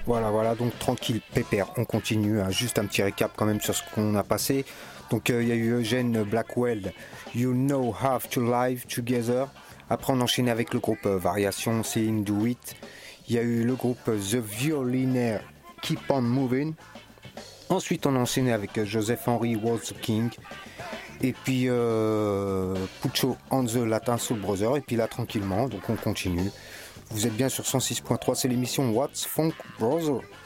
Voilà, donc tranquille, pépère, on continue, hein. Juste un petit récap quand même sur ce qu'on a passé. Donc il y a eu Eugene Blackwell, You Know Have to Live Together. Après on enchaînait avec le groupe Variation, c'est In Do It. Il y a eu le groupe The Violinaire, Keep On Moving. Ensuite on a enchaîné avec Joseph Henry Was the King. Et puis Puccio and the Latin Soul Brother. Et puis là tranquillement, donc on continue. Vous êtes bien sur 106.3, c'est l'émission What's Funk Brother.